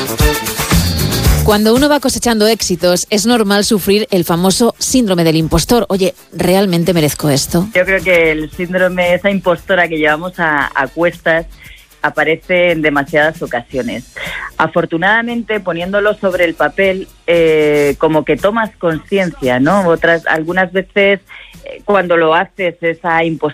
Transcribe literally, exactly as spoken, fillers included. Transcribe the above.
Cuando uno va cosechando éxitos, es normal sufrir el famoso síndrome del impostor. Oye, ¿realmente merezco esto? Yo creo que el síndrome, esa impostora que llevamos a, a cuestas, aparece en demasiadas ocasiones. Afortunadamente, poniéndolo sobre el papel, eh, como que tomas conciencia, ¿no? Otras, algunas veces, eh, cuando lo haces, esa impostora